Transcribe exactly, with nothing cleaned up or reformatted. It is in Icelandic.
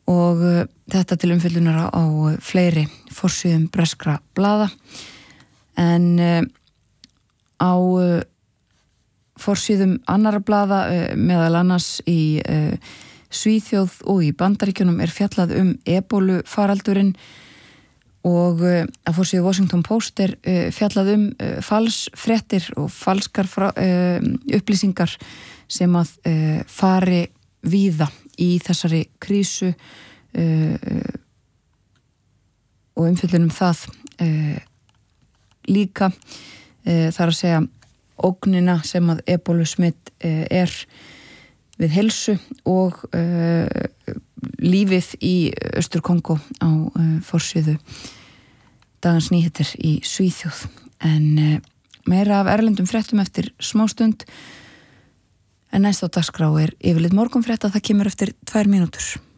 og uh, þetta til umfjöllunar á, á fleiri forsíðum breskra blaða en uh, á uh, forsíðum annarra blaða uh, meðal annars í uh, Svíþjóð og í Bandaríkjunum er fjallað um ebólu faraldurinn og uh, að forsíðu Washington Post er uh, fjallað um uh, falsfréttir og falskar frá, uh, upplýsingar sem að uh, fari víða í þessari krísu uh, og umfjöllunum það uh, líka uh, þar að segja ógnina sem að ebólusmitt uh, er við heilsu og uh, lífið í Austur-Kongó á uh, forsíðu Dagans Nyheter í Svíþjóð en uh, meira af erlendum fréttum eftir smástund en næst á dagskrá er yfirleitt morgunfrétta, það kemur eftir tvær mínútur.